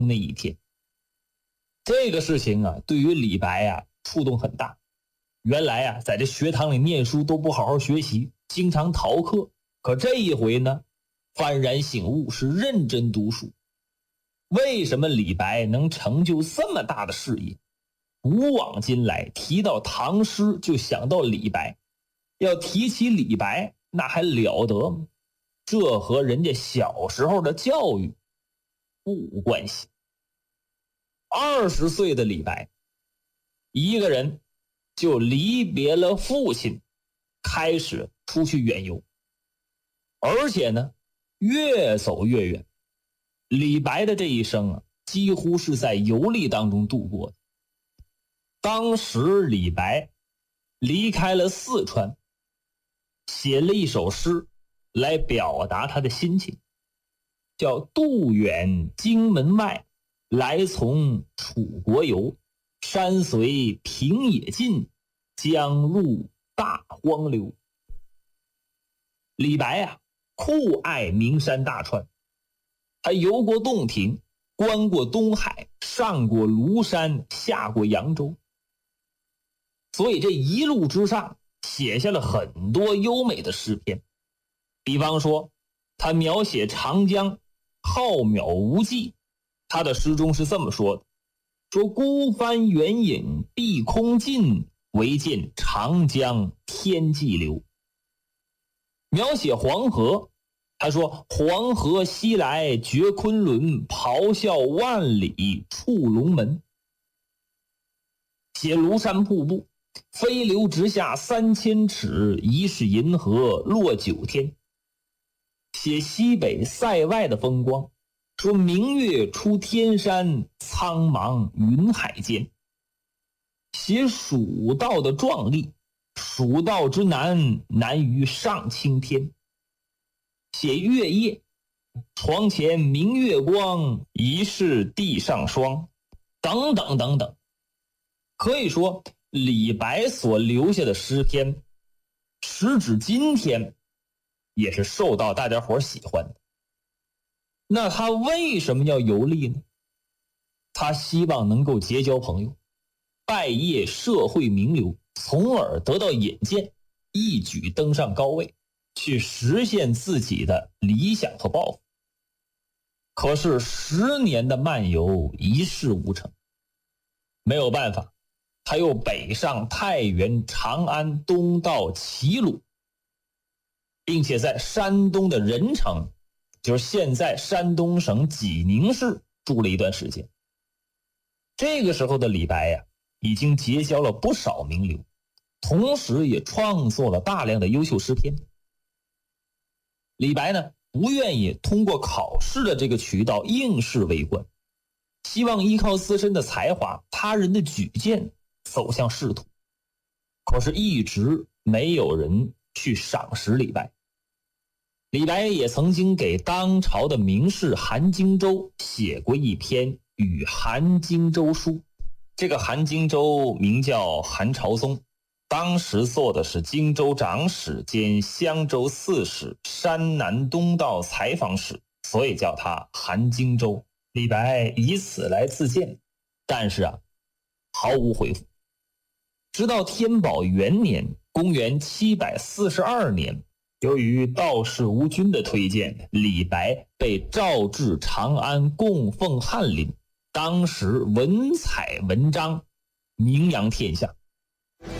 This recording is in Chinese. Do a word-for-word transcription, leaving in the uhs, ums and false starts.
那一天。这个事情啊，对于李白啊触动很大。原来啊，在这学堂里念书都不好好学习，经常逃课。可这一回呢，幡然醒悟，是认真读书。为什么李白能成就这么大的事业？古往今来，提到唐诗就想到李白。要提起李白，那还了得吗？这和人家小时候的教育无关系。二十岁的李白，一个人就离别了父亲，开始出去远游，而且呢，越走越远。李白的这一生啊，几乎是在游历当中度过的。当时李白离开了四川，写了一首诗来表达他的心情，叫渡远荆门外，来从楚国游，山随平野尽，江入大荒流。李白啊，酷爱名山大川，他游过洞庭，观过东海，上过庐山，下过扬州，所以这一路之上写下了很多优美的诗篇。比方说他描写长江浩渺无际，他的诗中是这么说的，说孤帆远影碧空尽，唯见长江天际流。描写黄河，他说黄河西来绝昆仑，咆哮万里触龙门。写庐山瀑布，飞流直下三千尺，疑是银河落九天。写西北塞外的风光，说明月出天山，苍茫云海间。写蜀道的壮丽，蜀道之难，难于上青天。写月夜，床前明月光，疑是地上霜，等等等等。可以说李白所留下的诗篇，时至今天也是受到大家伙喜欢的。那他为什么要游历呢？他希望能够结交朋友，拜谒社会名流，从而得到引荐，一举登上高位，去实现自己的理想和抱负。可是十年的漫游一事无成，没有办法，他又北上太原、长安，东到齐鲁，并且在山东的任城，就是现在山东省济宁市住了一段时间。这个时候的李白呀、啊，已经结交了不少名流，同时也创作了大量的优秀诗篇。李白呢，不愿意通过考试的这个渠道应试为官，希望依靠自身的才华、他人的举荐走向仕途。可是一直没有人去赏识李白。李白也曾经给当朝的名士韩荆州写过一篇《与韩荆州书》，这个韩荆州名叫韩朝宗，当时做的是荆州长史兼襄州刺史、山南东道采访使，所以叫他韩荆州。李白以此来自荐，但是啊，毫无回复。直到天宝元年，公元七百四十二年，由于道士吴军的推荐，李白被召至长安供奉翰林，当时文采文章名扬天下。